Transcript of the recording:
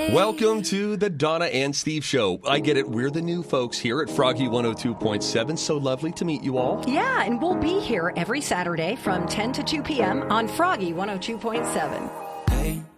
Welcome to the Donna and Steve Show. I get it. We're the new folks here at Froggy 102.7. So lovely to meet you all. Yeah, and we'll be here every Saturday from 10 to 2 p.m. on Froggy 102.7. Hey,